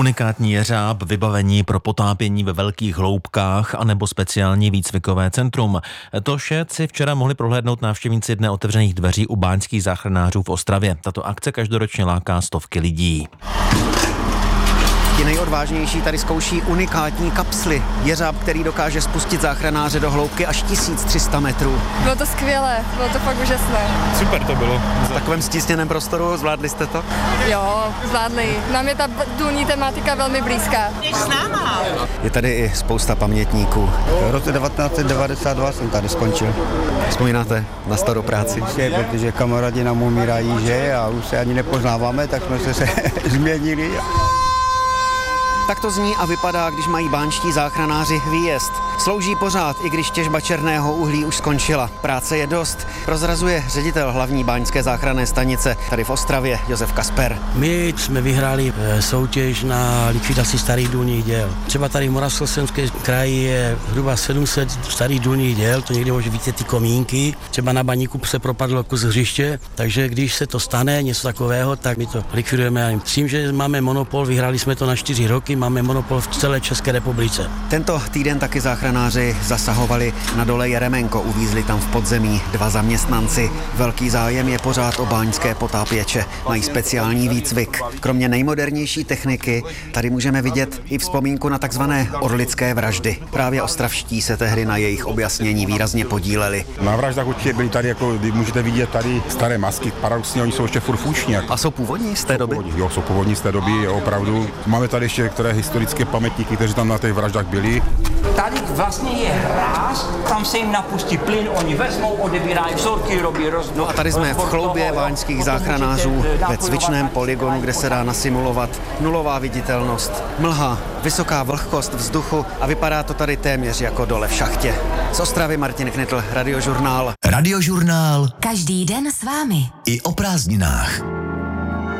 Unikátní jeřáb, vybavení pro potápění ve velkých hloubkách anebo speciální výcvikové centrum. To vše si včera mohli prohlédnout návštěvníci Dne otevřených dveří u báňských záchranářů v Ostravě. Tato akce každoročně láká stovky lidí. Ti nejodvážnější tady zkouší unikátní kapsly. Jeřáb, který dokáže spustit záchranáře do hloubky až 1300 metrů. Bylo to skvělé, bylo to fakt úžasné. Super to bylo. V takovém stísněném prostoru zvládli jste to? Jo, zvládli. Nám je ta důlní tematika velmi blízká. S náma. Je tady i spousta pamětníků. V roce 1992 jsem tady skončil. Vzpomínáte na starou práci? Protože kamarádi nám umírají, že? A už se ani nepoznáváme, tak jsme se změnili. Tak to zní a vypadá, když mají báňští záchranáři výjezd. Slouží pořád, i když těžba černého uhlí už skončila. Práce je dost, prozrazuje ředitel hlavní báňské záchranné stanice tady v Ostravě Josef Kasper. My jsme vyhráli soutěž na likvidaci starých důlních děl. Třeba tady v Moravskoslezském kraji je zhruba 700 starých důlních děl, to někdy může víte ty komínky. Třeba na Baníku se propadlo kus hřiště, takže když se to stane, něco takového, tak my to likvidujeme. S tím, že máme monopol, vyhráli jsme to na 4 roky, máme monopol v celé České republice. Tento týden taky záchranáři zasahovali na dole Jeremenko, uvízli tam v podzemí 2 zaměstnanci. Velký zájem je pořád o báňské potápěče, mají speciální výcvik. Kromě nejmodernější techniky tady můžeme vidět i vzpomínku na takzvané orlické vraždy. Právě ostravští se tehdy na jejich objasnění výrazně podíleli. Na vraždách určitě byly tady, jako můžete vidět tady staré masky, paradoxně oni jsou ještě furt funkční. A jsou původní z té doby? Jo, jsou původní z té doby, opravdu. Máme tady ještě některé historické pamětníky, kteří tam na těch vraždách byli. Tady vlastně je hráz, tam se jim napustí plyn, oni vezmou, odebírají vzorky, robí rozdíl. No a tady jsme v chloubě báňských záchranářů ve cvičném polygonu, kde se dá nasimulovat nulová viditelnost, mlha, vysoká vlhkost vzduchu a vypadá to tady téměř jako dole v šachtě. Z Ostravy Martin Knitl, Radiožurnál. Radiožurnál. Každý den s vámi. I o prázdninách.